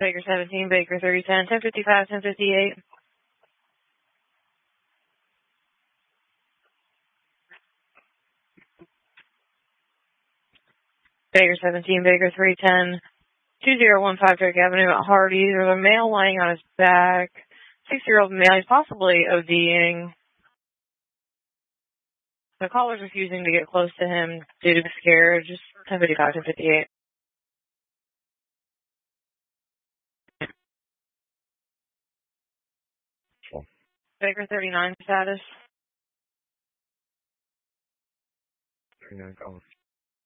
Baker 17, Baker 3010, 1055, 1058. Baker 17, Baker 310, 2015 Drake Avenue at Hardy. There's a male laying on his back. 6-year-old male. He's possibly ODing. The caller's refusing to get close to him due to the scare. Just 1055, 1058. Baker 39 status. 39 calls.